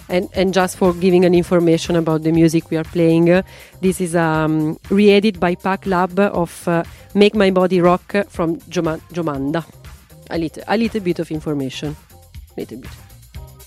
And just for giving an information about the music we are playing, this is re-edit by Pac Lab of Make My Body Rock from Jomanda. A little bit of information. Little bit.